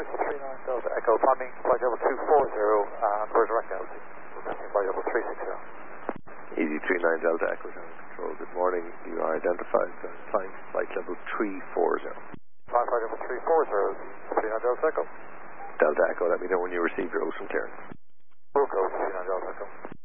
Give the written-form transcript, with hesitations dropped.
39 Delta Echo, climbing flight level 240 and we're direct altitude. We're climbing flight level 360. Easy 39 Delta Echo Tower Control. Good morning. You are identified as flying flight level 340. Flight level 340, 39 Delta Echo. Delta Echo, let me know when you receive your ocean clearance. We'll go 39 Delta Echo.